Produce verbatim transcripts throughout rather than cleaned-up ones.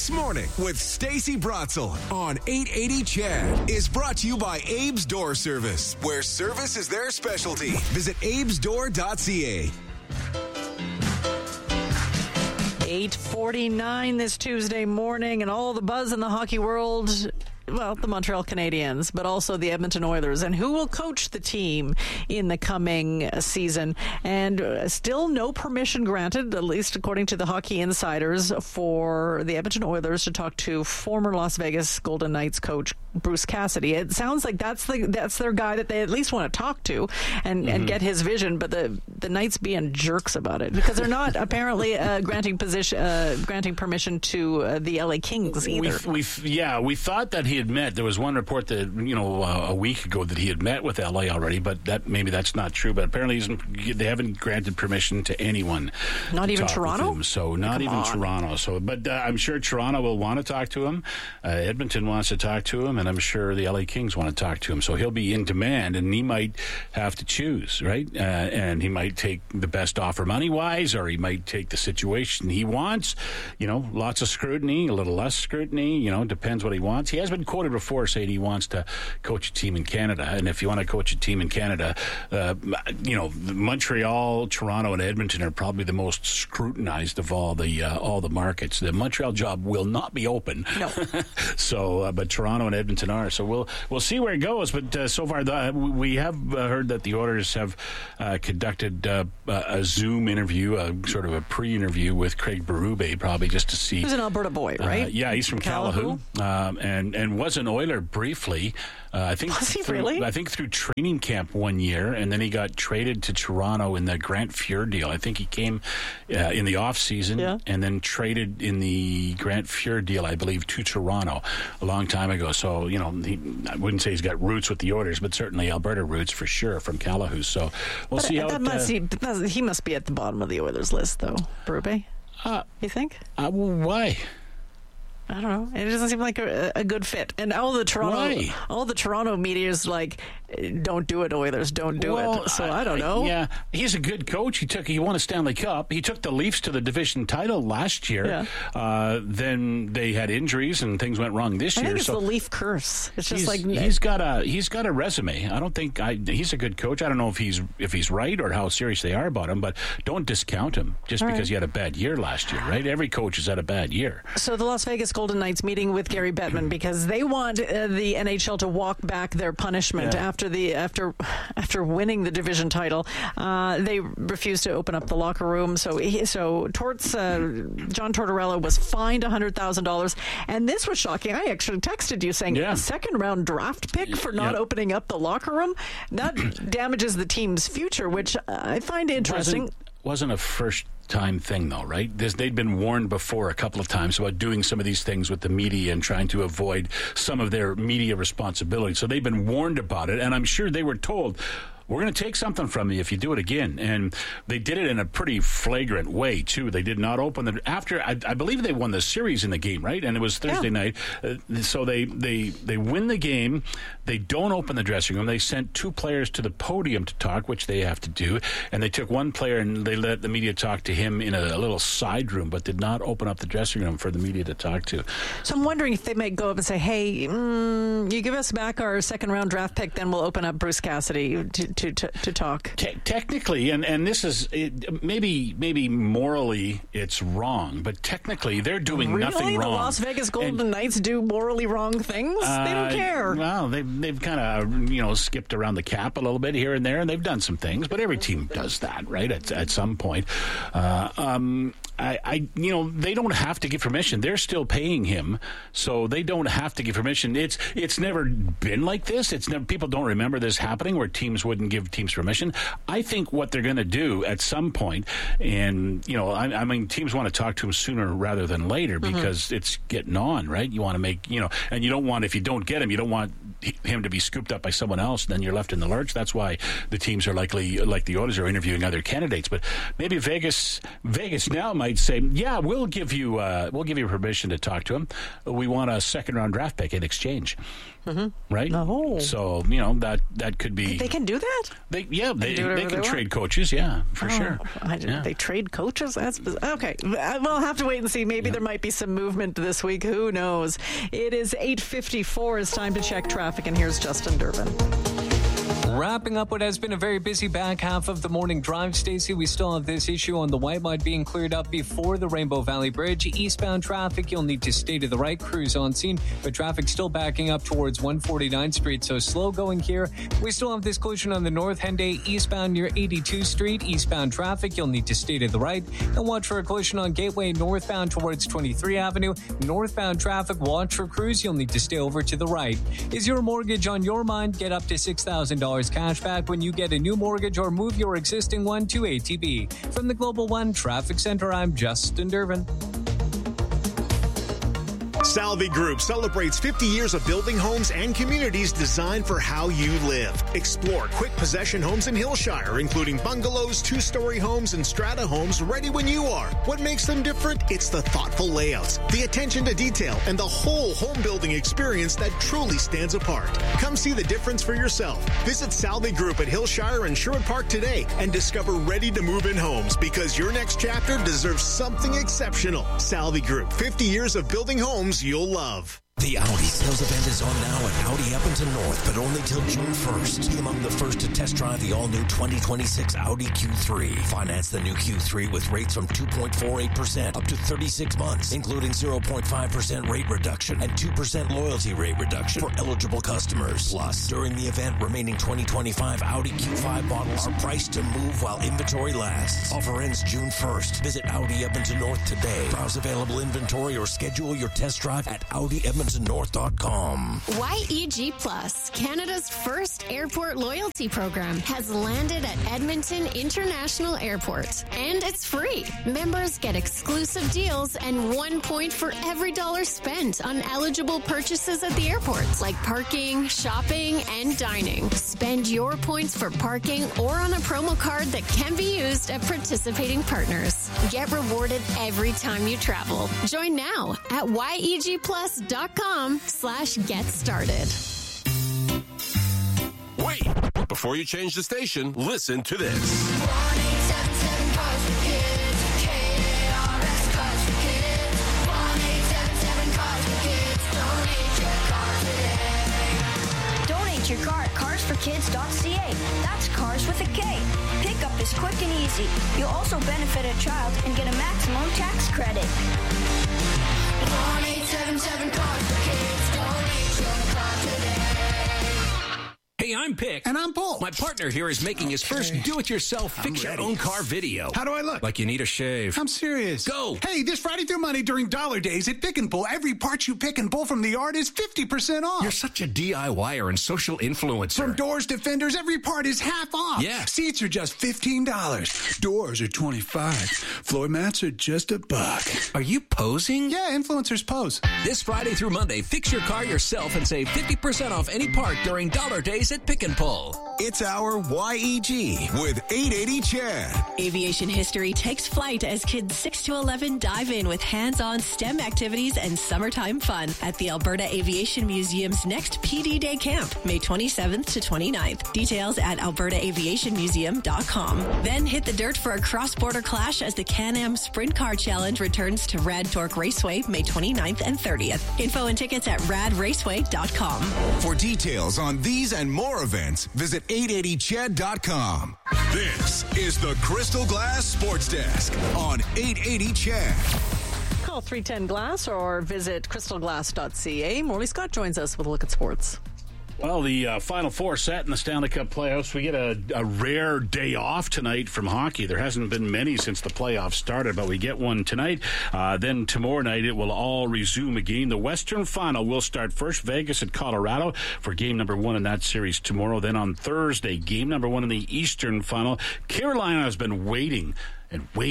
This Morning with Stacey Bratzel on eight eighty C H E D is brought to you by Abe's Door Service, where service is their specialty. Visit abes door dot c a. eight forty-nine this Tuesday morning, and all the buzz in the hockey world. Well, the Montreal Canadiens, but also the Edmonton Oilers, and who will coach the team in the coming season. And uh, still no permission granted, at least according to the Hockey Insiders, for the Edmonton Oilers to talk to former Las Vegas Golden Knights coach Bruce Cassidy. It sounds like that's the that's their guy that they at least want to talk to and, mm-hmm. and get his vision. But the the Knights being jerks about it because they're not apparently uh, granting position uh, granting permission to uh, the L A Kings either. We yeah, we thought that he had met. There was one report that you know uh, a week ago that he had met with L A already, but that maybe that's not true. But apparently he's, they haven't granted permission to anyone. Not to even talk Toronto. With him. So not Come even on. Toronto. So, but uh, I'm sure Toronto will want to talk to him. Uh, Edmonton wants to talk to him, and I'm sure the L A Kings want to talk to him. So he'll be in demand, and he might have to choose, right? Uh, and he might take the best offer money wise, or he might take the situation he wants. You know, lots of scrutiny, a little less scrutiny. You know, depends what he wants. He has been quoted before saying he wants to coach a team in Canada, and if you want to coach a team in Canada, uh, you know, Montreal, Toronto, and Edmonton are probably the most scrutinized of all the uh, all the markets. The Montreal job will not be open. No. so, uh, but Toronto and Edmonton are. So we'll we'll see where it goes. But uh, so far, the, we have uh, heard that the Oilers have uh, conducted uh, a Zoom interview, a sort of a pre-interview with Craig Berube, probably just to see. He's an Alberta boy, right? Uh, yeah, he's from Calahoo, um, and and was an Oiler briefly. Uh, I think was he through, really? I think through training camp one year, and then he got traded to Toronto in the Grant Fuhr deal. I think he came uh, in the off season, yeah. and then traded in the Grant Fuhr deal, I believe, to Toronto a long time ago. So you know, he, I wouldn't say he's got roots with the Oilers, but certainly Alberta roots for sure from Calahoo. So we'll but see how that it, must, uh, he, he must be at the bottom of the Oilers list, though, Berube. Uh, you think? Uh, well, why? I don't know. It doesn't seem like a, a good fit. And all the Toronto, Why? all the Toronto media is like, "Don't do it, Oilers. Don't do well, it." So I, I don't know. Yeah, he's a good coach. He took, he won a Stanley Cup. He took the Leafs to the division title last year. Yeah. Uh, then they had injuries and things went wrong this I year. think it's so the Leaf curse. It's just he's, like he's got a he's got a resume. I don't think I, he's a good coach. I don't know if he's if he's right or how serious they are about him. But don't discount him just all because right. he had a bad year last year. Right? Every coach has had a bad year. So the Las Vegas Golden Knights meeting with Gary Bettman because they want uh, the N H L to walk back their punishment Yeah. after the after after winning the division title. Uh, they refused to open up the locker room. So he, so Torts uh, John Tortorella was fined one hundred thousand dollars, and this was shocking. I actually texted you saying Yeah. a second round draft pick for not Yep. opening up the locker room. That damages the team's future, which I find interesting. Wasn't, wasn't a first time thing though, right? This, they'd been warned before a couple of times about doing some of these things with the media and trying to avoid some of their media responsibility. So they've been warned about it, and I'm sure they were told, we're going to take something from you if you do it again. And they did it in a pretty flagrant way, too. They did not open the... After, I, I believe they won the series in the game, right? And it was Thursday Yeah. night. Uh, so they, they, they win the game. They don't open the dressing room. They sent two players to the podium to talk, which they have to do. And they took one player and they let the media talk to him in a, a little side room, but did not open up the dressing room for the media to talk to. So I'm wondering if they might go up and say, hey, mm, you give us back our second round draft pick, then we'll open up Bruce Cassidy to to, to, to talk. Te- technically, and, and this is it, maybe maybe morally it's wrong, but technically they're doing really? nothing wrong. The Las Vegas Golden And, Knights do morally wrong things? uh, they don't care. Well, they've, they've kind of, you know, skipped around the cap a little bit here and there, and they've done some things, but every team does that, right, at, at some point. Uh, um, I, I, you know, they don't have to give permission. They're still paying him, so they don't have to give permission. It's it's never been like this. It's never, people don't remember this happening where teams wouldn't give teams permission. I think what they're going to do at some point, and you know, I, I mean, teams want to talk to him sooner rather than later because mm-hmm. it's getting on, right? You want to make, you know, and you don't want, if you don't get him, you don't want him to be scooped up by someone else, and then you're left in the lurch. That's why the teams are likely, like the Oilers, are interviewing other candidates. But maybe Vegas, Vegas now might say, "Yeah, we'll give you, uh, we'll give you permission to talk to him. We want a second round draft pick in exchange." Mm-hmm. Right? No. So, you know, that that could be... They can do that? They, yeah, they, they, they can they trade coaches, yeah, for oh, sure. I, yeah. They trade coaches? That's okay. We'll have to wait and see. Maybe yeah. there might be some movement this week. Who knows? It is eight fifty-four. It's time to check traffic, and here's Justin Durbin. Wrapping up what has been a very busy back half of the morning drive, Stacey, we still have this issue on the Whitemud being cleared up before the Rainbow Valley Bridge. Eastbound traffic, you'll need to stay to the right, cruise on scene, but traffic still backing up towards one forty-ninth Street, so slow going here. We still have this collision on the North Henday eastbound near eighty-two Street. Eastbound traffic, you'll need to stay to the right, and watch for a collision on Gateway northbound towards twenty-three Avenue. Northbound traffic, watch for cruise, you'll need to stay over to the right. Is your mortgage on your mind? Get up to six thousand dollars cash back when you get a new mortgage or move your existing one to A T B. From the Global One Traffic Center, I'm Justin Durbin. Salvi Group celebrates fifty years of building homes and communities designed for how you live. Explore quick possession homes in Hillshire, including bungalows, two-story homes, and strata homes ready when you are. What makes them different? It's the thoughtful layouts, the attention to detail, and the whole home building experience that truly stands apart. Come see the difference for yourself. Visit Salvi Group at Hillshire and Sherwood Park today and discover ready-to-move-in homes, because your next chapter deserves something exceptional. Salvi Group, fifty years of building homes you'll love. The Audi sales event is on now at Audi Edmonton North, but only till June first. Be among the first to test drive the all-new twenty twenty-six Audi Q three. Finance the new Q three with rates from two point four eight percent up to thirty-six months, including zero point five percent rate reduction and two percent loyalty rate reduction for eligible customers. Plus, during the event, remaining twenty twenty-five Audi Q five models are priced to move while inventory lasts. Offer ends June first. Visit Audi Edmonton North today. Browse available inventory or schedule your test drive at Audi Edmonton North dot com. Y E G Plus, Canada's first airport loyalty program, has landed at Edmonton International Airport. And it's free. Members get exclusive deals and one point for every dollar spent on eligible purchases at the airport, like parking, shopping, and dining. Spend your points for parking or on a promo card that can be used at participating partners. Get rewarded every time you travel. Join now at Y E G plus dot com slash get started. Wait! Before you change the station, listen to this. one eight seven seven Cars for Kids. K A R S Cars for Kids. one eight seven seven Cars for Kids. Donate your car today. Donate your car at cars for kids dot c a. That's cars with a K. Pickup is quick and easy. You'll also benefit a child and get a maximum tax credit. one eight seven seven Cars for Kids. Donate your car today. Hey, I'm Pick. And I'm Paul. My partner here is making his first do-it-yourself fix-your-own-car video. How do I look? Like you need a shave. I'm serious. Go. Hey, this Friday through Monday during Dollar Days at Pick and Pull, every part you pick and pull from the yard is fifty percent off. You're such a DIYer and social influencer. From doors to fenders, every part is half off. Yeah. Seats are just fifteen dollars. Doors are twenty-five dollars. Floor mats are just a buck. Are you posing? Yeah, influencers pose. This Friday through Monday, fix your car yourself and save fifty percent off any part during Dollar Days at Pick and Pull. It's our Y E G with eight eighty Chad. Aviation history takes flight as kids six to eleven dive in with hands-on STEM activities and summertime fun at the Alberta Aviation Museum's next P D Day camp, May twenty-seventh to twenty-ninth. Details at alberta aviation museum dot com. Then hit the dirt for a cross-border clash as the Can-Am Sprint Car Challenge returns to Rad Torque Raceway, May twenty-ninth and thirtieth. Info and tickets at rad raceway dot com. For details on these and more events, visit eight eighty chad dot com. This is the Crystal Glass Sports Desk on eight eighty Chad. Call three ten glass or visit crystal glass dot c a. Morley Scott joins us with a look at sports. Well, the uh, Final Four set in the Stanley Cup playoffs. We get a, a rare day off tonight from hockey. There hasn't been many since the playoffs started, but we get one tonight. Uh, then tomorrow night, it will all resume again. The Western Final will start first. Vegas at Colorado for game number one in that series tomorrow. Then on Thursday, game number one in the Eastern Final. Carolina has been waiting and waiting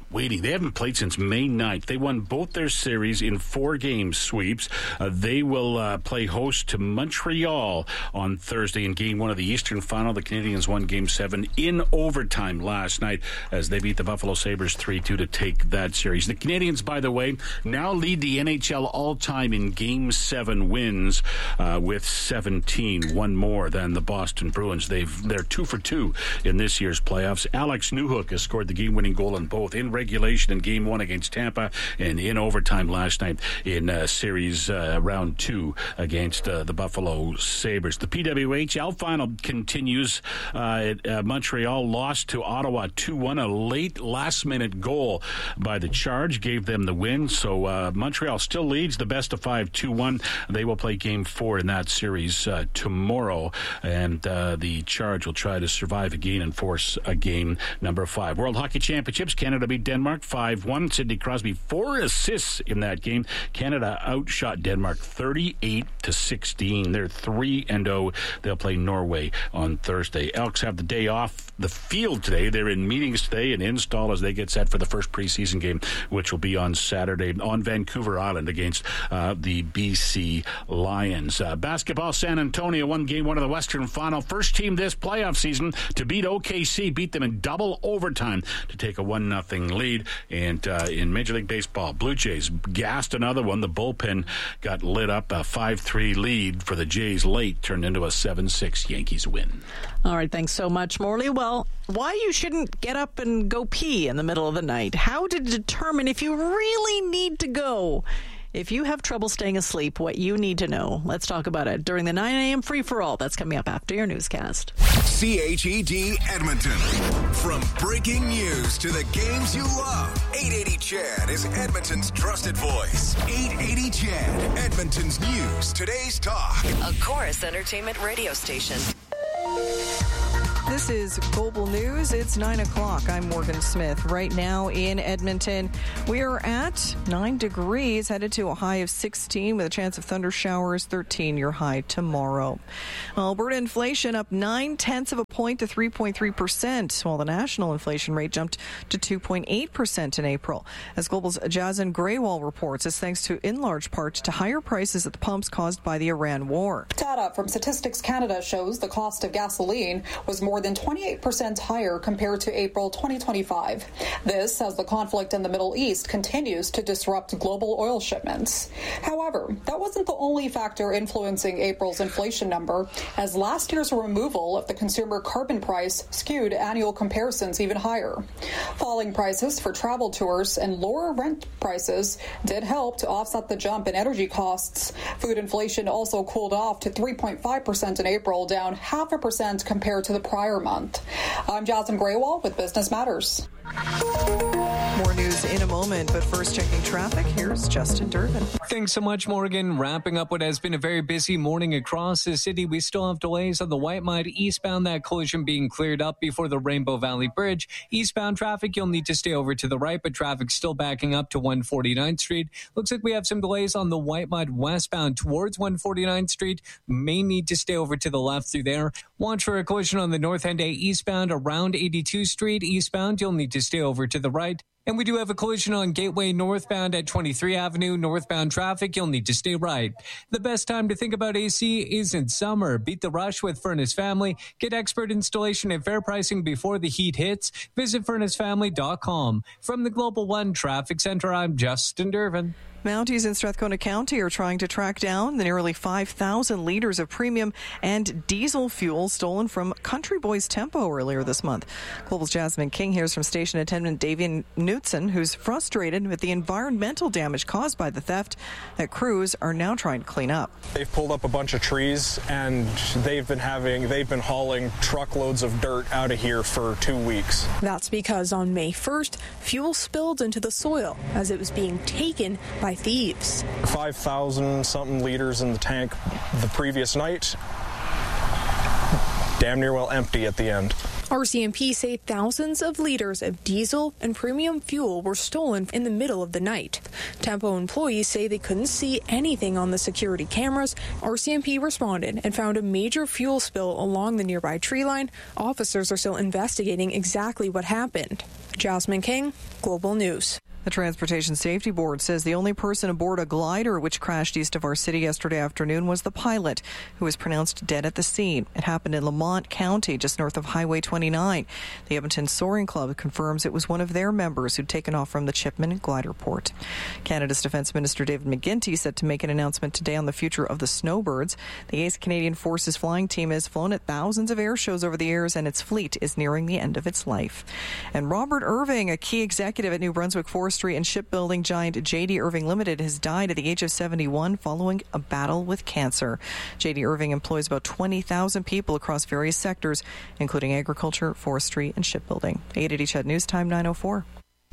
waiting. They haven't played since May ninth. They won both their series in four-game sweeps. Uh, they will uh, play host to Montreal on Thursday in Game one of the Eastern Final. The Canadians won Game seven in overtime last night as they beat the Buffalo Sabres three two to take that series. The Canadians, by the way, now lead the N H L all-time in Game seven wins uh, with seventeen, one more than the Boston Bruins. They've, they're two for two in this year's playoffs. Alex Newhook has scored the game-winning goal in both, in regulation in Game one against Tampa and in overtime last night in uh, Series uh, Round two against uh, the Buffalo Sabres. The P W H L final continues. Uh, uh, Montreal lost to Ottawa two one. A late last-minute goal by the Charge gave them the win, so uh, Montreal still leads the best of five, two one. They will play Game four in that series uh, tomorrow, and uh, the Charge will try to survive again and force a game number five. World Hockey Championships, Canada beat Denmark five one. Sidney Crosby, four assists in that game. Canada outshot Denmark thirty-eight to sixteen. They're three and oh. They'll play Norway on Thursday. Elks have the day off the field today. They're in meetings today and install as they get set for the first preseason game, which will be on Saturday on Vancouver Island against uh, the B C Lions. Uh, basketball, San Antonio won game one of the Western Final. First team this playoff season to beat O K C, beat them in double overtime to take a one nothing lead. And uh, in Major League Baseball, Blue Jays gassed another one. The bullpen got lit up. A five three lead for the Jays late turned into a seven six Yankees win. All right, thanks so much, Morley. Well, why you shouldn't get up and go pee in the middle of the night. How to determine if you really need to go. If you have trouble staying asleep, what you need to know. Let's talk about it during the nine a.m. free-for-all. That's coming up after your newscast. C H E D Edmonton. From breaking news to the games you love, eight eighty C H E D is Edmonton's trusted voice. eight eighty C H E D, Edmonton's news, today's talk. A Chorus Entertainment radio station. This is Global News. It's nine o'clock. I'm Morgan Smith. Right now in Edmonton, we are at nine degrees, headed to a high of sixteen with a chance of thunder showers, thirteen your high tomorrow. Alberta inflation up nine tenths of a point to three point three percent, while the national inflation rate jumped to two point eight percent in April. As Global's Jason Graywall reports, it's thanks to, in large part, to higher prices at the pumps caused by the Iran war. Data from Statistics Canada shows the cost of gasoline was more than twenty-eight percent higher compared to April twenty twenty-five. This as the conflict in the Middle East continues to disrupt global oil shipments. However, that wasn't the only factor influencing April's inflation number, as last year's removal of the consumer carbon price skewed annual comparisons even higher. Falling prices for travel tours and lower rent prices did help to offset the jump in energy costs. Food inflation also cooled off to three point five percent in April, down half a percent compared to the prior month. I'm Jasmine Graywall with Business Matters. More news in a moment, but first checking traffic. Here's Justin Durbin. Thanks so much, Morgan. Wrapping up what has been a very busy morning across the city. We still have delays on the White Mud eastbound, that collision being cleared up before the Rainbow Valley Bridge. Eastbound traffic, you'll need to stay over to the right, but traffic still backing up to one forty-ninth Street. Looks like we have some delays on the White Mud westbound towards one forty-ninth Street. May need to stay over to the left through there. Watch for a collision on the North End A eastbound around eighty-two Street. Eastbound, you'll need to stay over to the right. And we do have a collision on Gateway northbound at twenty-three Avenue. Northbound traffic, you'll need to stay right. The best time to think about A C is in summer. Beat the rush with Furnace Family. Get expert installation and fair pricing before the heat hits. Visit furnace family dot com. From the Global One Traffic Center, I'm Justin Durbin. Mounties in Strathcona County are trying to track down the nearly five thousand liters of premium and diesel fuel stolen from Country Boys Tempo earlier this month. Global's Jasmine King hears from station attendant Davian Knutson, who's frustrated with the environmental damage caused by the theft that crews are now trying to clean up. They've pulled up a bunch of trees and they've been having, they've been hauling truckloads of dirt out of here for two weeks. That's because on May first, fuel spilled into the soil as it was being taken by thieves. five thousand something liters in the tank the previous night. Damn near well empty at the end. R C M P say thousands of liters of diesel and premium fuel were stolen in the middle of the night. Tempo employees say they couldn't see anything on the security cameras. R C M P responded and found a major fuel spill along the nearby tree line. Officers are still investigating exactly what happened. Jasmine King, Global News. The Transportation Safety Board says the only person aboard a glider which crashed east of our city yesterday afternoon was the pilot, who was pronounced dead at the scene. It happened in Lamont County, just north of Highway twenty-nine. The Edmonton Soaring Club confirms it was one of their members who'd taken off from the Chipman glider port. Canada's Defence Minister David McGuinty set to make an announcement today on the future of the Snowbirds. The eighth Canadian Forces flying team has flown at thousands of air shows over the years, and its fleet is nearing the end of its life. And Robert Irving, a key executive at New Brunswick Forestry and shipbuilding giant J D. Irving Limited, has died at the age of seventy-one following a battle with cancer. J D. Irving employs about twenty thousand people across various sectors, including agriculture, forestry, and shipbuilding. eight eighty C H E D News Time, nine oh four.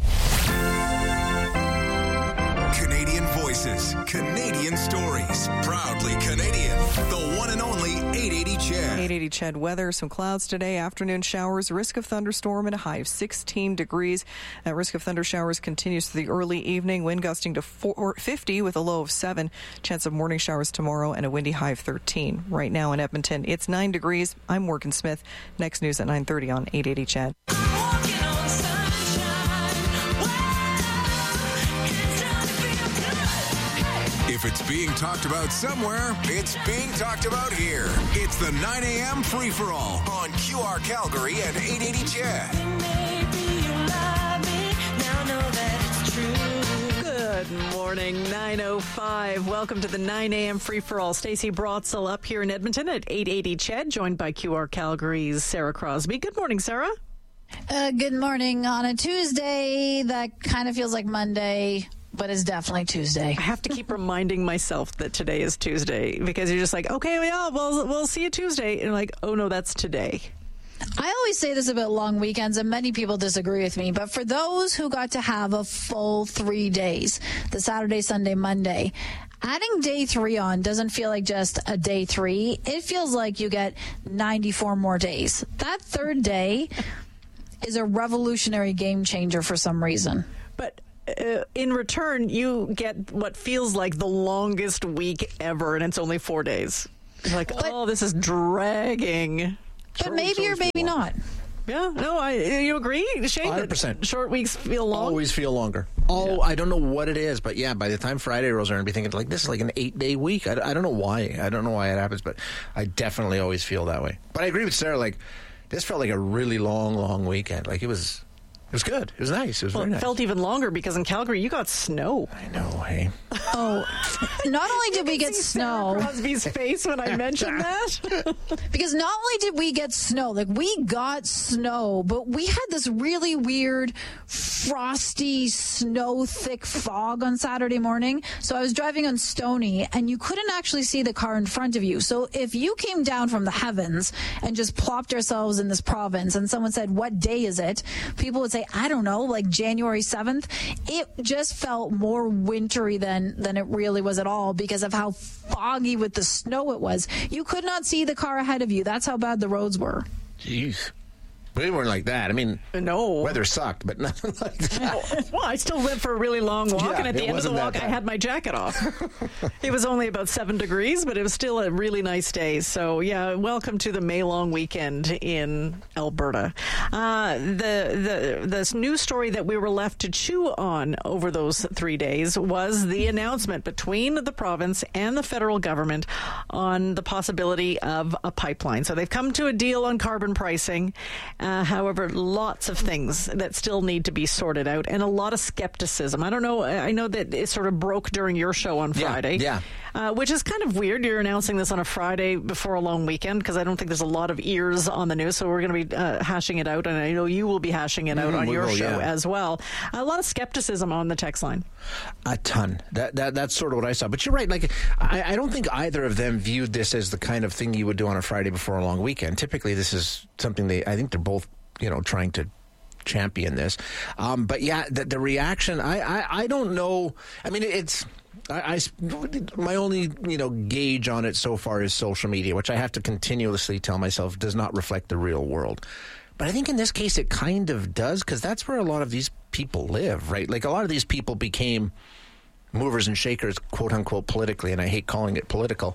Canadian voices, Canadian stories, proudly Canadian. The one and only eight eighty C H E D. eight eighty C H E D weather, some clouds today, afternoon showers, risk of thunderstorm at a high of sixteen degrees. That risk of thunder showers continues through the early evening, wind gusting to fifty with a low of seven. Chance of morning showers tomorrow and a windy high of thirteen. Right now in Edmonton, it's nine degrees. I'm Morgan Smith. Next news at nine thirty on eight eighty C H E D. If it's being talked about somewhere, it's being talked about here. It's the nine a.m. free-for-all on Q R Calgary and eight eighty C H E D. Good morning, nine oh five. Welcome to the nine a.m. free-for-all. Stacey Brotzel up here in Edmonton at eight eighty C H E D, joined by Q R Calgary's Sarah Crosby. Good morning, Sarah. Uh, good morning on a Tuesday that kind of feels like Monday, but it's definitely Tuesday. I have to keep reminding myself that today is Tuesday, because you're just like, okay, yeah, well, we'll see you Tuesday. And you're like, oh, no, that's today. I always say this about long weekends, and many people disagree with me, but for those who got to have a full three days, the Saturday, Sunday, Monday, adding day three on doesn't feel like just a day three. It feels like you get ninety-four more days. That third day is a revolutionary game changer for some reason. But Uh, in return, you get what feels like the longest week ever, and it's only four days. You're like, but, oh, this is dragging. But short maybe or maybe not. Yeah, no, I. You agree, Shane? one hundred percent. Short weeks feel long? Always feel longer. Oh, yeah. I don't know what it is, but yeah, by the time Friday rolls around, I'd be thinking, like, this is like an eight-day week. I, I don't know why. I don't know why it happens, but I definitely always feel that way. But I agree with Sarah, like, this felt like a really long, long weekend. Like, it was... It was good. It was nice. It was well, very it nice. felt even longer because in Calgary you got snow. I know, hey. Oh, not only did we get snow. Sarah Crosby's face when I mentioned that. Because not only did we get snow, like we got snow, but we had this really weird, frosty, snow thick fog on Saturday morning. So I was driving on Stoney, and you couldn't actually see the car in front of you. So if you came down from the heavens and just plopped ourselves in this province, and someone said, "What day is it?" people would say, I don't know, like January seventh. It just felt more wintry than, than it really was at all because of how foggy with the snow it was. You could not see the car ahead of you. That's how bad the roads were. Jeez. We weren't like that. I mean, no. Weather sucked, but nothing like that. Well, I still went for a really long walk, yeah, and at the end of the walk, I had my jacket off. It was only about seven degrees, but it was still a really nice day. So, yeah, welcome to the May long weekend in Alberta. Uh, the the this news story that we were left to chew on over those three days was the announcement between the province and the federal government on the possibility of a pipeline. So they've come to a deal on carbon pricing. Uh, however, lots of things that still need to be sorted out, and a lot of skepticism. I don't know. I know that it sort of broke during your show on Friday, yeah, yeah. Uh, which is kind of weird. You're announcing this on a Friday before a long weekend because I don't think there's a lot of ears on the news. So we're going to be uh, hashing it out, and I know you will be hashing it out mm, on your will, show yeah. as well. A lot of skepticism on the text line. A ton. That that that's sort of what I saw. But you're right. Like I, I don't think either of them viewed this as the kind of thing you would do on a Friday before a long weekend. Typically, this is something they. I think they're both. You know, trying to champion this. Um, but yeah, the, the reaction, I, I, I don't know. I mean, it's, I, I, my only, you know, gauge on it so far is social media, which I have to continuously tell myself does not reflect the real world. But I think in this case, it kind of does, because that's where a lot of these people live, right? Like a lot of these people became movers and shakers, quote unquote, politically, and I hate calling it political,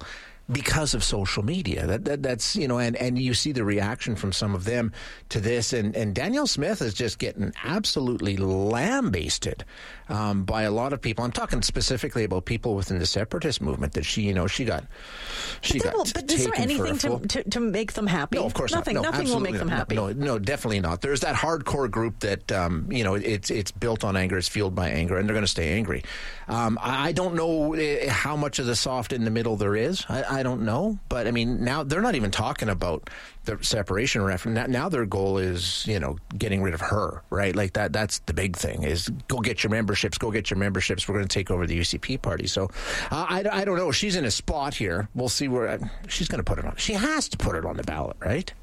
because of social media. That, that that's you know, and, and you see the reaction from some of them to this, and, and Danielle Smith is just getting absolutely lambasted um, by a lot of people. I'm talking specifically about people within the separatist movement. That she, you know, she got she but got. Will, but is there anything to, to to make them happy? No, of course nothing. not. No, nothing will make them not. happy. No, no, definitely not. There's that hardcore group that um, you know it's it's built on anger, it's fueled by anger, and they're going to stay angry. Um, I, I don't know how much of the soft in the middle there is. I, I don't know, but I mean now they're not even talking about the separation referendum. Now their goal is, you know, getting rid of her, right? Like that. That's the big thing is go get your memberships, go get your memberships. We're going to take over the U C P party. So uh, I, I don't know. She's in a spot here. We'll see where uh, she's going to put it on. She has to put it on the ballot, right?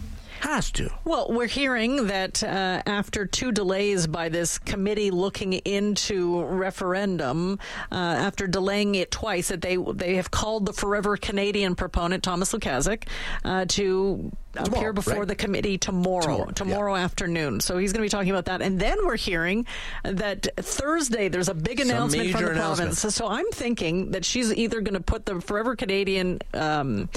Has to. Well, we're hearing that uh, after two delays by this committee looking into referendum, uh, after delaying it twice, that they they have called the Forever Canadian proponent, Thomas Lukaszuk, uh, to Tomorrow, appear before right? the committee tomorrow, Tomorrow, tomorrow yeah. afternoon. So he's going to be talking about that. And then we're hearing that Thursday there's a big Some announcement from the announcement. province. So I'm thinking that she's either going to put the Forever Canadian um,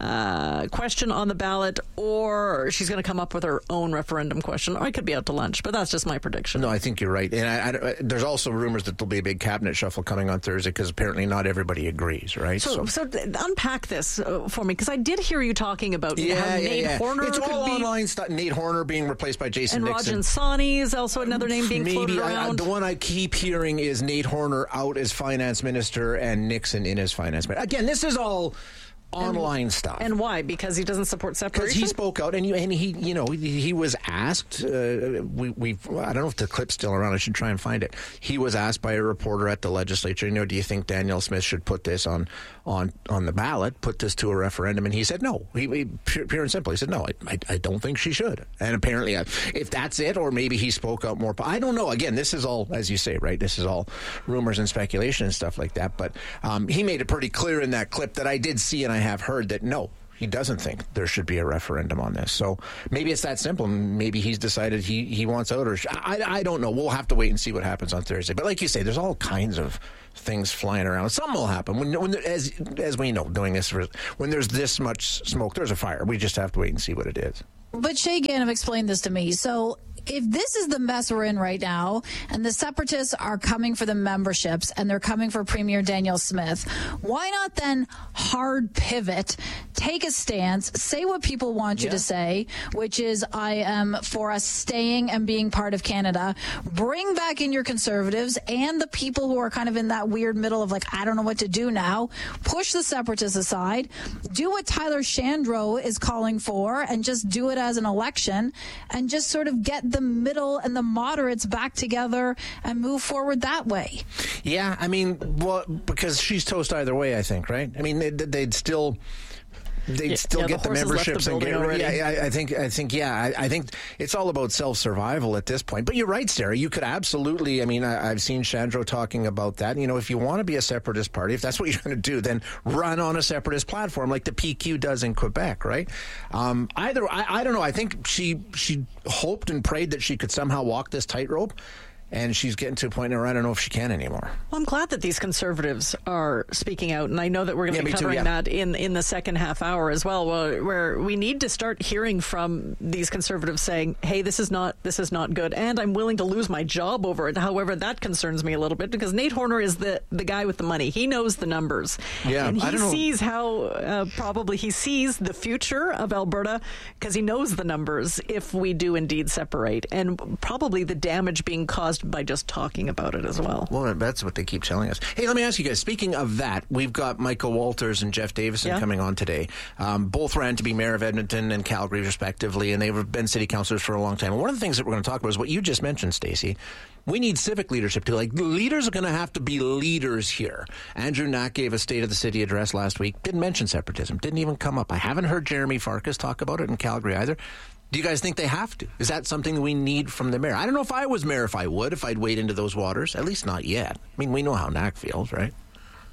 uh, question on the ballot, or she's going to come up with her own referendum question. Or I could be out to lunch, but that's just my prediction. No, I think you're right. And I, I, there's also rumors that there'll be a big cabinet shuffle coming on Thursday because apparently not everybody agrees, right? So, so, so unpack this uh, for me, because I did hear you talking about yeah, how yeah, Nate yeah. Horner It's could all be... online stuff. Nate Horner being replaced by Jason and Nixon. Rajan Sani is also another name being Maybe floated I, I, around. the one I keep hearing is Nate Horner out as finance minister and Nixon in as finance minister. Again, this is all online and, stuff. And why? Because he doesn't support separation? Because he spoke out, and, you, and he, you know, he, he was asked. Uh, we, we, I don't know if the clip's still around. I should try and find it. He was asked by a reporter at the legislature, you know, do you think Danielle Smith should put this on, on, on the ballot, put this to a referendum? And he said no. He, he pure, pure and simple. He said no. I, I, I don't think she should. And apparently, uh, if that's it, or maybe he spoke out more. I don't know. Again, this is all, as you say, right? This is all rumors and speculation and stuff like that. But um, he made it pretty clear in that clip that I did see and I have heard that no. He doesn't think there should be a referendum on this. So maybe it's that simple. Maybe he's decided he, he wants out. Or I, I don't know. We'll have to wait and see what happens on Thursday. But like you say, there's all kinds of things flying around. Something will happen. When, when as as we know, doing this, for, when there's this much smoke, there's a fire. We just have to wait and see what it is. But Shay Gannon explained this to me. So if this is the mess we're in right now, and the separatists are coming for the memberships and they're coming for Premier Danielle Smith, why not then hard pivot, take a stance, say what people want you Yeah. to say, which is I am for us staying and being part of Canada. Bring back in your conservatives and the people who are kind of in that weird middle of like, I don't know what to do now. Push the separatists aside. Do what Tyler Shandro is calling for and just do it as an election and just sort of get the middle and the moderates back together and move forward that way. Yeah, I mean, well, because she's toast either way, I think, right? I mean, they'd, they'd still... They'd Yeah, still yeah, get the the horse has left the memberships and building get. already. Yeah, I, I think. I think. Yeah, I, I think it's all about self survival at this point. But you're right, Sarah. You could absolutely. I mean, I, I've seen Shandro talking about that. You know, if you want to be a separatist party, if that's what you're going to do, then run on a separatist platform like the P Q does in Quebec, right? Um, either. I, I don't know. I think she she hoped and prayed that she could somehow walk this tightrope. And she's getting to a point where I don't know if she can anymore. Well, I'm glad that these conservatives are speaking out, and I know that we're going to Yeah, be me too, covering yeah. that in, in the second half hour as well, where, where we need to start hearing from these conservatives saying, hey, this is not this is not good, and I'm willing to lose my job over it. However, that concerns me a little bit, because Nate Horner is the, the guy with the money. He knows the numbers. Yeah, and he I don't know. sees how, uh, probably he sees the future of Alberta, because he knows the numbers if we do indeed separate, and probably the damage being caused by just talking about it as well. Well, that's what they keep telling us. Hey, let me ask you guys, speaking of that, we've got Michael Walters and Jeff Davison Yeah. coming on today. Um, both ran to be mayor of Edmonton and Calgary, respectively, and they've been city councillors for a long time. And one of the things that we're going to talk about is what you just mentioned, Stacey. We need civic leadership too. Like, the leaders are going to have to be leaders here. Andrew Knack gave a State of the City address last week. Didn't mention separatism. Didn't even come up. I haven't heard Jeremy Farkas talk about it in Calgary either. Do you guys think they have to? Is that something we need from the mayor? I don't know if I was mayor if I would, if I'd wade into those waters. At least not yet. I mean, we know how Knack feels, right?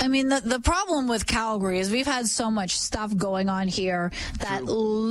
I mean, the, the problem with Calgary is we've had so much stuff going on here that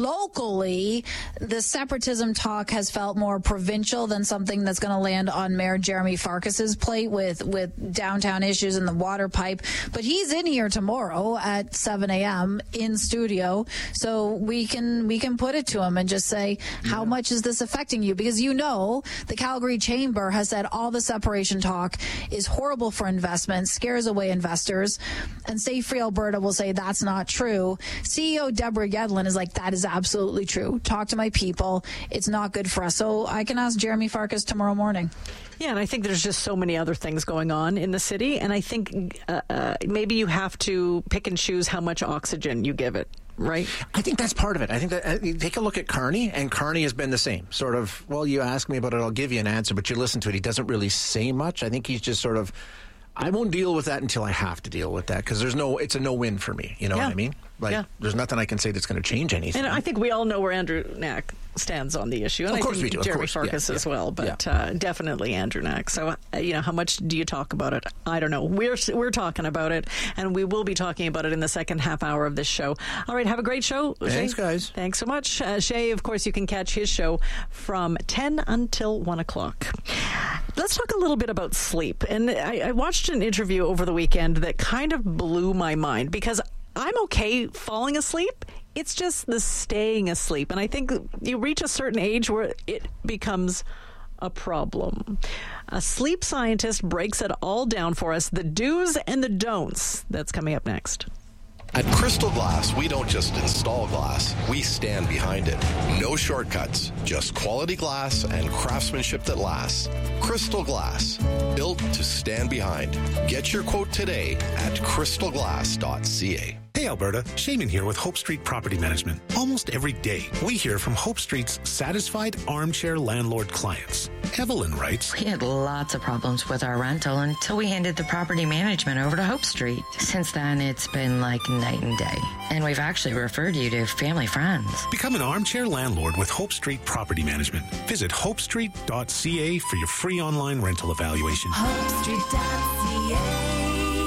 locally the separatism talk has felt more provincial than something that's going to land on Mayor Jeremy Farkas's plate with, with downtown issues and the water pipe. But he's in here tomorrow at seven a.m. in studio, so we can we can put it to him and just say, how yeah. much is this affecting you? Because you know the Calgary Chamber has said all the separation talk is horrible for investment, scares away investors. And Save Free Alberta will say that's not true. C E O Deborah Yedlin is like, that is absolutely true. Talk to my people. It's not good for us. So I can ask Jeremy Farkas tomorrow morning. Yeah, and I think there's just so many other things going on in the city. And I think uh, uh, maybe you have to pick and choose how much oxygen you give it. Right. I think that's part of it. I think that uh, take a look at Carney, and Carney has been the same. Sort of, well, you ask me about it, I'll give you an answer, but you listen to it. He doesn't really say much. I think he's just sort of, I won't deal with that until I have to deal with that, because there's no, it's a no-win for me. You know yeah. what I mean? Like, yeah. there's nothing I can say that's going to change anything. And I think we all know where Andrew Knack stands on the issue. And of course I think we do. Jeremy of course. Farkas yeah, as yeah. well, but yeah. uh, definitely Andrew Knack. So, uh, you know, how much do you talk about it? I don't know. We're we're talking about it, and we will be talking about it in the second half hour of this show. All right, have a great show, Thanks, Shay. guys. Thanks so much. Uh, Shay, of course, you can catch his show from ten until one o'clock. Let's talk a little bit about sleep. And I, I watched an interview over the weekend that kind of blew my mind, because I'm okay falling asleep. It's just the staying asleep. And I think you reach a certain age where it becomes a problem. A sleep scientist breaks it all down for us, the do's and the don'ts. That's coming up next. At Crystal Glass, we don't just install glass, we stand behind it. No shortcuts, just quality glass and craftsmanship that lasts. Crystal Glass, built to stand behind. Get your quote today at crystal glass dot c a. Hey Alberta, Shaman here with Hope Street Property Management. Almost every day, we hear from Hope Street's satisfied armchair landlord clients. Evelyn writes, We had lots of problems with our rental until we handed the property management over to Hope Street. Since then, it's been like night and day. And we've actually referred you to family friends. Become an armchair landlord with Hope Street Property Management. Visit hope street dot c a for your free online rental evaluation. hope street dot c a.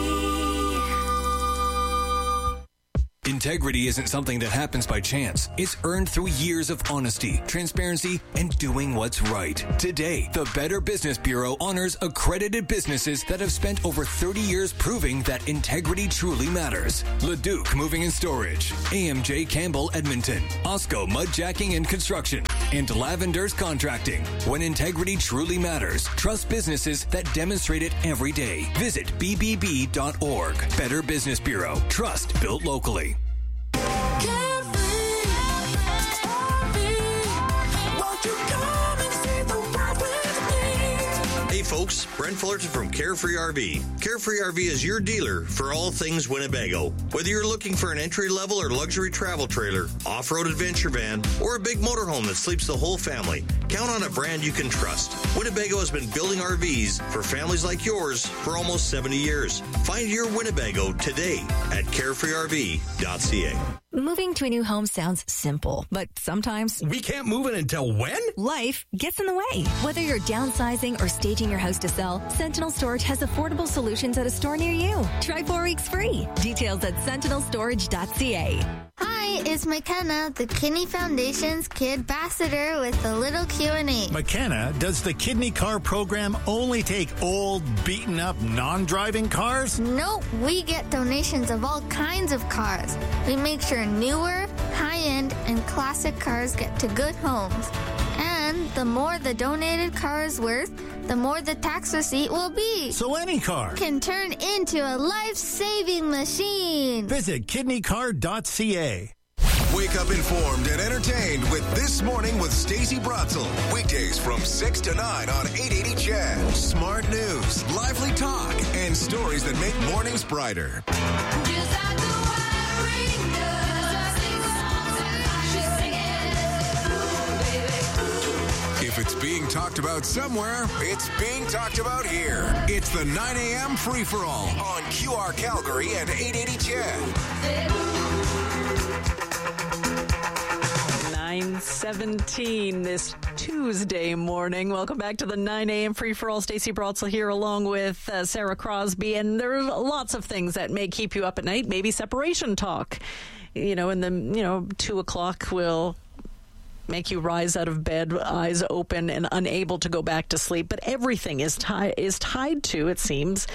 Integrity isn't something that happens by chance. It's earned through years of honesty, transparency, and doing what's right. Today, the Better Business Bureau honors accredited businesses that have spent over thirty years proving that integrity truly matters. Leduc Moving and Storage, A M J Campbell Edmonton, Osco Mudjacking and Construction, and Lavender's Contracting. When integrity truly matters, trust businesses that demonstrate it every day. Visit b b b dot org. Better Business Bureau. Trust built locally. Hey folks, Brent Fullerton from Carefree R V. Carefree R V is your dealer for all things Winnebago. Whether you're looking for an entry-level or luxury travel trailer, off-road adventure van, or a big motorhome that sleeps the whole family, count on a brand you can trust. Winnebago has been building R Vs for families like yours for almost seventy years. Find your Winnebago today at carefree r v dot c a. Moving to a new home sounds simple, but sometimes we can't move it until when? Life gets in the way. Whether you're downsizing or staging your house to sell, Sentinel Storage has affordable solutions at a store near you. Try four weeks free. Details at sentinel storage dot c a. Hi, it's McKenna, the Kidney Foundation's Kid Ambassador, with a little Q and A. McKenna, does the Kidney Car program only take old, beaten-up, non-driving cars? Nope, we get donations of all kinds of cars. We make sure newer, high-end, and classic cars get to good homes. And the more the donated car is worth, the more the tax receipt will be. So any car can turn into a life-saving machine. Visit kidney car dot c a. Wake up informed and entertained with This Morning with Stacey Bratzel. Weekdays from six to nine on eight eighty C H E D. Smart news, lively talk, and stories that make mornings brighter. If it's being talked about somewhere, it's being talked about here. It's the nine a.m. free-for-all on Q R Calgary and eight eighty C H E D. nine nine seventeen this Tuesday morning. Welcome back to the nine a.m. free-for-all. Stacey Brotzel here along with uh, Sarah Crosby. And there are lots of things that may keep you up at night. Maybe separation talk. You know, and then, you know, two o'clock will make you rise out of bed, eyes open and unable to go back to sleep. But everything is, ti- is tied to, it seems,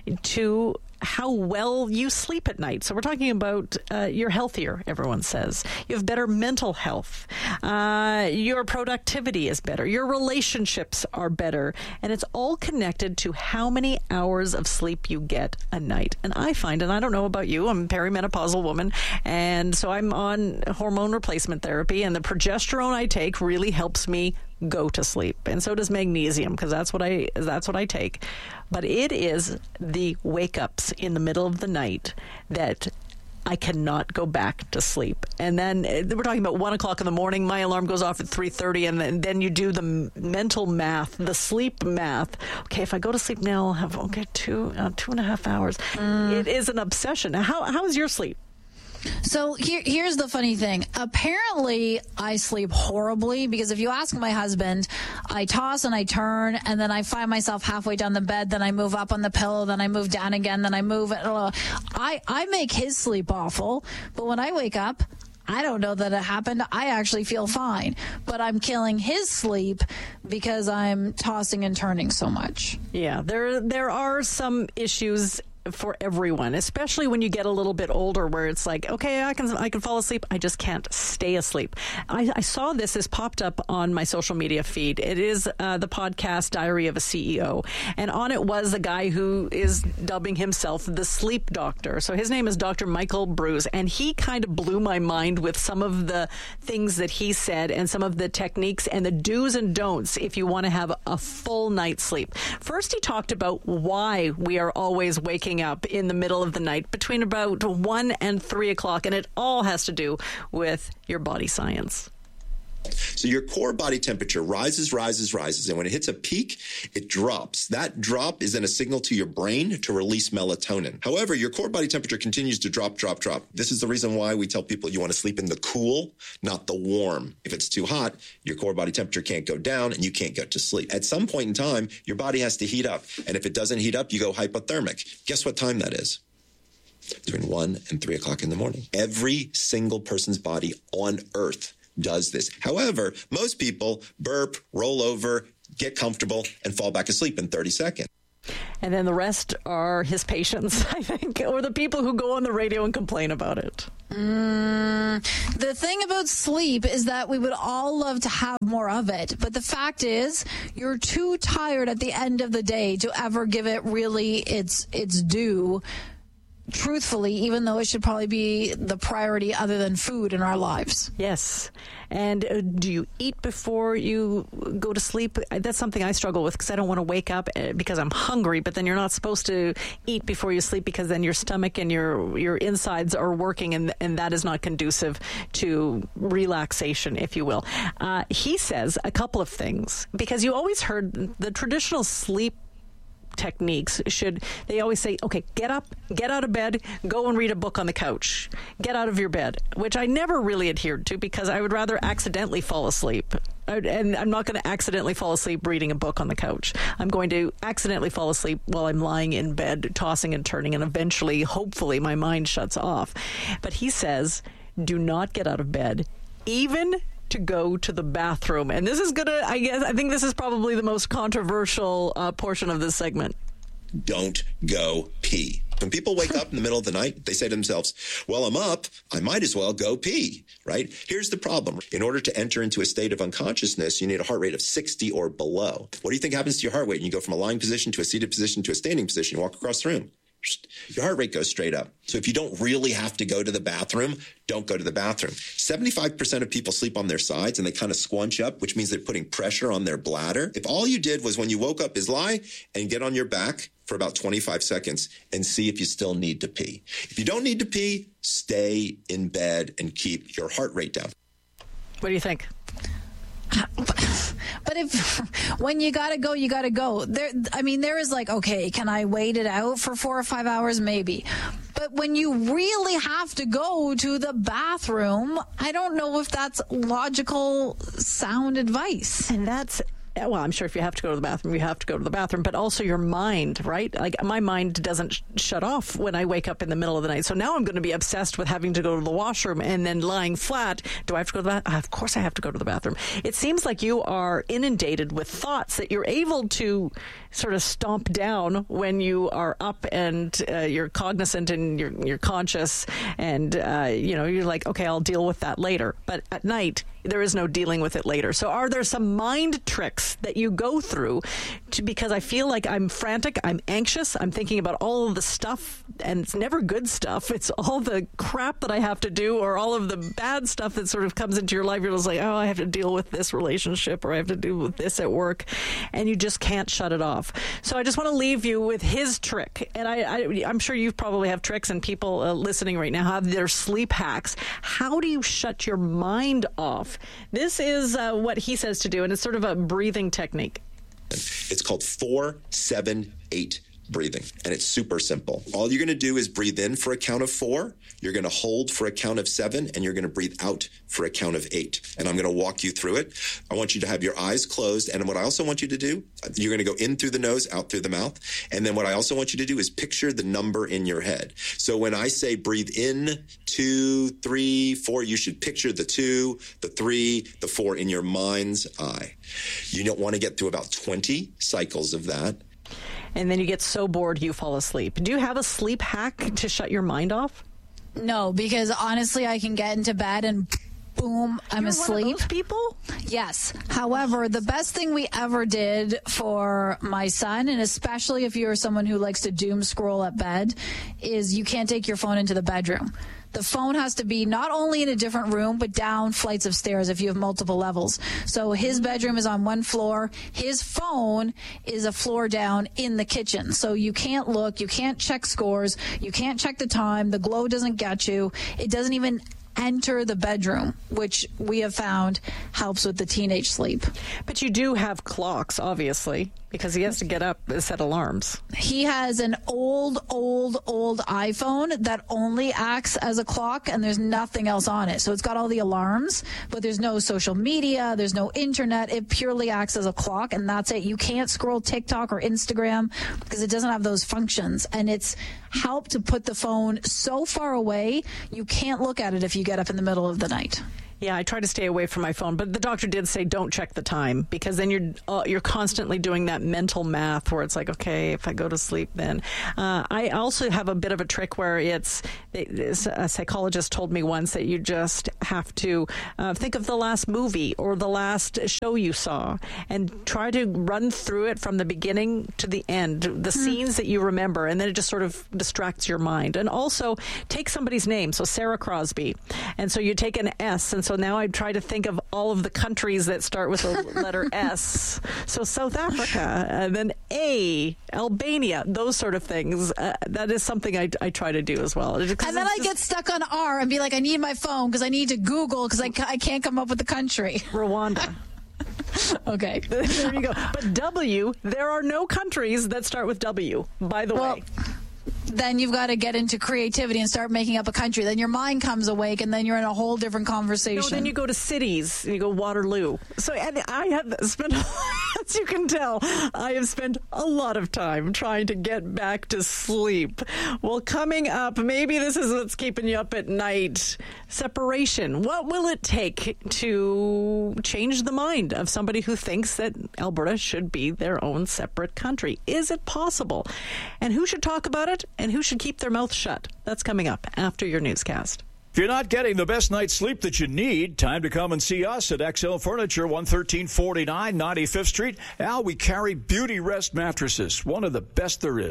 to how well you sleep at night. So we're talking about uh, you're healthier, everyone says. You have better mental health. Uh, your productivity is better. Your relationships are better. And it's all connected to how many hours of sleep you get a night. And I find, and I don't know about you, I'm a perimenopausal woman, and so I'm on hormone replacement therapy, and the progesterone I take really helps me go to sleep, and so does magnesium, because that's what I that's what I take. But it is the wake ups in the middle of the night that I cannot go back to sleep. And then we're talking about one o'clock in the morning. My alarm goes off at three thirty, and then, then you do the mental math, the sleep math. Okay, if I go to sleep now, I'll have okay two uh, two and a half hours. Mm. It is an obsession. How how is your sleep? So here, here's the funny thing. Apparently, I sleep horribly because if you ask my husband, I toss and I turn, and then I find myself halfway down the bed. Then I move up on the pillow. Then I move down again. Then I move. Uh, I I make his sleep awful. But when I wake up, I don't know that it happened. I actually feel fine, but I'm killing his sleep because I'm tossing and turning so much. Yeah, there there are some issues for everyone, especially when you get a little bit older, where it's like, okay, I can I can fall asleep, I just can't stay asleep. I, I saw this has popped up on my social media feed. It is uh, the podcast Diary of a C E O, and on it was a guy who is dubbing himself the sleep doctor. So his name is Doctor Michael Brews, and he kind of blew my mind with some of the things that he said and some of the techniques and the do's and don'ts if you want to have a full night's sleep. First, he talked about why we are always waking up in the middle of the night between about one and three o'clock, and it all has to do with your body science. So your core body temperature rises, rises, rises, and when it hits a peak, it drops. That drop is then a signal to your brain to release melatonin. However, your core body temperature continues to drop, drop, drop. This is the reason why we tell people you want to sleep in the cool, not the warm. If it's too hot, your core body temperature can't go down and you can't go to sleep. At some point in time, your body has to heat up. And if it doesn't heat up, you go hypothermic. Guess what time that is? Between one and three o'clock in the morning. Every single person's body on Earth does this. However, most people burp, roll over, get comfortable, and fall back asleep in thirty seconds. And then the rest are his patients, I think, or the people who go on the radio and complain about it. Mm, the thing about sleep is that we would all love to have more of it. But the fact is, you're too tired at the end of the day to ever give it really its its due. Truthfully, even though it should probably be the priority other than food in our lives. Yes. And uh, do you eat before you go to sleep? That's something I struggle with because I don't want to wake up because I'm hungry, but then you're not supposed to eat before you sleep because then your stomach and your your insides are working, and, and that is not conducive to relaxation, if you will. Uh, he says a couple of things, because you always heard the traditional sleep techniques should, they always say, okay, get up, get out of bed, go and read a book on the couch. Get out of your bed, which I never really adhered to because I would rather accidentally fall asleep. And I'm not going to accidentally fall asleep reading a book on the couch. I'm going to accidentally fall asleep while I'm lying in bed, tossing and turning, and eventually, hopefully, my mind shuts off. But he says, do not get out of bed, even to go to the bathroom. And this is gonna, I guess, I think this is probably the most controversial uh, portion of this segment. Don't go pee. When people wake up in the middle of the night, they say to themselves, well, I'm up, I might as well go pee, right? Here's the problem. In order to enter into a state of unconsciousness, you need a heart rate of sixty or below. What do you think happens to your heart rate when you go from a lying position to a seated position to a standing position, you walk across the room? Your heart rate goes straight up. So if you don't really have to go to the bathroom, don't go to the bathroom. seventy-five percent of people sleep on their sides and they kind of squunch up, which means they're putting pressure on their bladder. If all you did was when you woke up is lie and get on your back for about twenty-five seconds and see if you still need to pee. If you don't need to pee, stay in bed and keep your heart rate down. What do you think? But if when you got to go, you got to go. There, I mean, there is like, okay, can I wait it out for four or five hours? Maybe. But when you really have to go to the bathroom, I don't know if that's logical, sound advice. And that's, well, I'm sure if you have to go to the bathroom, you have to go to the bathroom, but also your mind, right? Like my mind doesn't sh- shut off when I wake up in the middle of the night. So now I'm going to be obsessed with having to go to the washroom and then lying flat. Do I have to go to the bathroom? Of course I have to go to the bathroom. It seems like you are inundated with thoughts that you're able to sort of stomp down when you are up and uh, you're cognizant and you're, you're conscious and, uh, you know, you're like, okay, I'll deal with that later. But at night, there is no dealing with it later. So are there some mind tricks that you go through to, because I feel like I'm frantic, I'm anxious, I'm thinking about all of the stuff, and it's never good stuff. It's all the crap that I have to do or all of the bad stuff that sort of comes into your life. You're just like, oh, I have to deal with this relationship or I have to deal with this at work, and you just can't shut it off. So I just want to leave you with his trick. And I, I, I'm sure you probably have tricks, and people uh, listening right now have their sleep hacks. How do you shut your mind off? This is uh, what he says to do, and it's sort of a breathing technique. It's called four, seven, eight breathing, and it's super simple. All you're going to do is breathe in for a count of four, you're going to hold for a count of seven, and you're going to breathe out for a count of eight. And I'm going to walk you through it. I want you to have your eyes closed, and what I also want you to do, you're going to go in through the nose, out through the mouth, and then what I also want you to do is picture the number in your head. So when I say breathe in, two, three, four, you should picture the two, the three, the four in your mind's eye. You don't want to get through about twenty cycles of that. And then you get so bored you fall asleep. Do you have a sleep hack to shut your mind off? No, because honestly, I can get into bed and boom, I'm You're asleep. One of those people? Yes. However, the best thing we ever did for my son, and especially if you're someone who likes to doom scroll at bed, is you can't take your phone into the bedroom. The phone has to be not only in a different room, but down flights of stairs if you have multiple levels. So his bedroom is on one floor. His phone is a floor down in the kitchen. So you can't look. You can't check scores. You can't check the time. The glow doesn't get you. It doesn't even enter the bedroom, which we have found helps with the teenage sleep. But you do have clocks, obviously, because he has to get up and set alarms. He has an old, old, old iPhone that only acts as a clock, and there's nothing else on it. So it's got all the alarms, but there's no social media, there's no internet. It purely acts as a clock, and that's it. You can't scroll TikTok or Instagram because it doesn't have those functions, and it's helped to put the phone so far away you can't look at it if you get up in the middle of the night. Yeah, I try to stay away from my phone, but the doctor did say don't check the time, because then you're uh, you're constantly doing that mental math where it's like, okay, if I go to sleep, then uh, I also have a bit of a trick where it's, it's a psychologist told me once that you just have to uh, think of the last movie or the last show you saw and try to run through it from the beginning to the end, the mm. scenes that you remember, and then it just sort of distracts your mind. And also take somebody's name, so Sarah Crosby, and so you take an S, and so now I try to think of all of the countries that start with the letter S. So South Africa, and then A, Albania, those sort of things. Uh, that is something I, I try to do as well. And then I get stuck on R and be like, I need my phone because I need to Google because I, ca- I can't come up with the country. Rwanda. Okay. There you go. But W, there are no countries that start with W, by the well, way. Then you've got to get into creativity and start making up a country. Then your mind comes awake, and then you're in a whole different conversation. No, then you go to cities, and you go Waterloo. So and I have spent, as you can tell, I have spent a lot of time trying to get back to sleep. Well, coming up, maybe this is what's keeping you up at night. Separation. What will it take to change the mind of somebody who thinks that Alberta should be their own separate country? Is it possible? And who should talk about it? And who should keep their mouth shut? That's coming up after your newscast. If you're not getting the best night's sleep that you need, time to come and see us at X L Furniture, one thirteen forty-nine ninety-fifth Street. Al, we carry Beauty Rest mattresses, one of the best there is.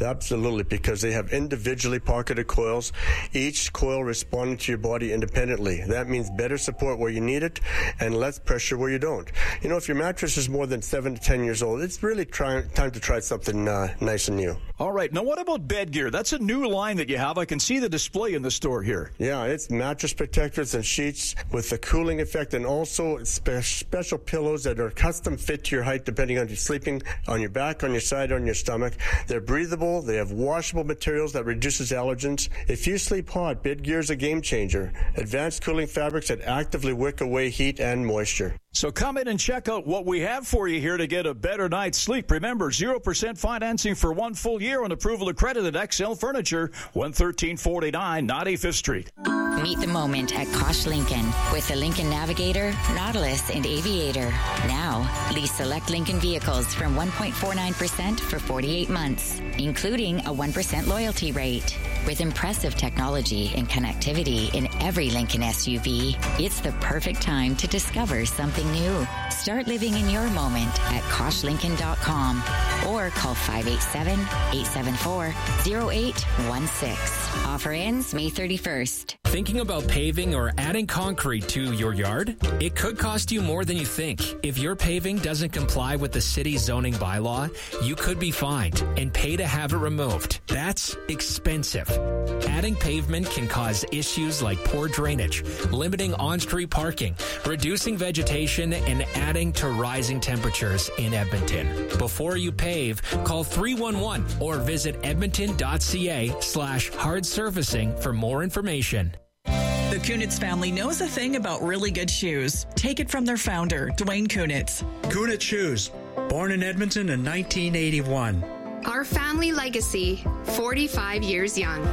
Absolutely, because they have individually pocketed coils, each coil responding to your body independently. That means better support where you need it and less pressure where you don't. You know, if your mattress is more than seven to ten years old, it's really try, time to try something uh, nice and new. All right. Now, what about bed gear? That's a new line that you have. I can see the display in the store here. Yeah, it's mattress protectors and sheets with the cooling effect, and also spe- special pillows that are custom fit to your height depending on your sleeping on your back, on your side, on your stomach. They're breathable. They have washable materials that reduces allergens. If you sleep hot, Bed Gear is a game changer. Advanced cooling fabrics that actively wick away heat and moisture. So come in and check out what we have for you here to get a better night's sleep. Remember, zero percent financing for one full year on approval accredited X L Furniture, one thirteen forty-nine ninety-fifth Street. Meet the moment at Kosh Lincoln with the Lincoln Navigator, Nautilus, and Aviator. Now, lease select Lincoln vehicles from one point four nine percent for forty-eight months, including a one percent loyalty rate. With impressive technology and connectivity in every Lincoln S U V, it's the perfect time to discover something new. Start living in your moment at kosh lincoln dot com or call five eight seven, eight seven four, zero eight one six. Offer ends May thirty-first. Thinking about paving or adding concrete to your yard? It could cost you more than you think. If your paving doesn't comply with the city's zoning bylaw, you could be fined and pay to have it removed. That's expensive. Adding pavement can cause issues like poor drainage, limiting on-street parking, reducing vegetation, and adding to rising temperatures in Edmonton. Before you pave, call three one one or visit edmonton.ca slash hard surfacing for more information. The Kunitz family knows a thing about really good shoes. Take it from their founder, Dwayne Kunitz. Kunitz Shoes, born in Edmonton in nineteen eighty-one. Our family legacy, forty-five years young.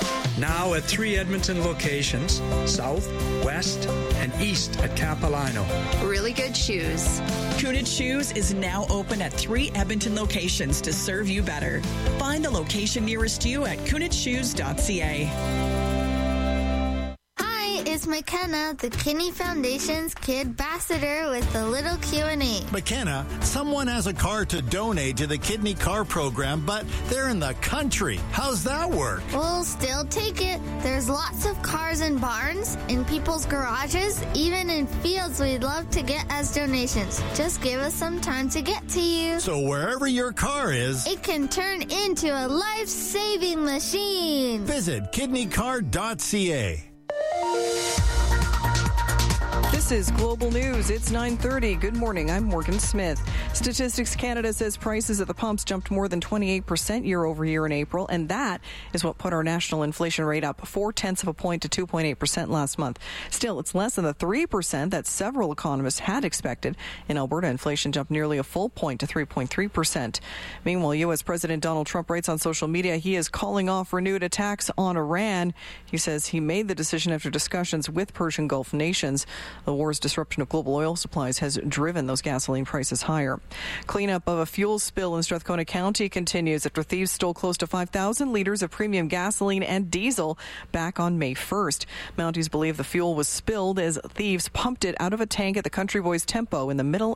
Now at three Edmonton locations, south, west, and east at Capilano. Really good shoes. Kunitz Shoes is now open at three Edmonton locations to serve you better. Find the location nearest you at kunitz shoes dot c a. It's McKenna, the Kinney Foundation's Kid Ambassador with a little Q and A. McKenna, someone has a car to donate to the Kidney Car Program, but they're in the country. How's that work? We'll still take it. There's lots of cars in barns, in people's garages, even in fields we'd love to get as donations. Just give us some time to get to you. So wherever your car is, it can turn into a life-saving machine. Visit kidney car dot c a. This is Global News. It's nine thirty. Good morning. I'm Morgan Smith. Statistics Canada says prices at the pumps jumped more than twenty-eight percent year over year in April, and that is what put our national inflation rate up four-tenths of a point to two point eight percent last month. Still, it's less than the three percent that several economists had expected. In Alberta, inflation jumped nearly a full point to three point three percent. Meanwhile, U S. President Donald Trump writes on social media he is calling off renewed attacks on Iran. He says he made the decision after discussions with Persian Gulf nations. The war's disruption of global oil supplies has driven those gasoline prices higher. Cleanup of a fuel spill in Strathcona County continues after thieves stole close to five thousand liters of premium gasoline and diesel back on May first. Mounties believe the fuel was spilled as thieves pumped it out of a tank at the Country Boys Tempo in the middle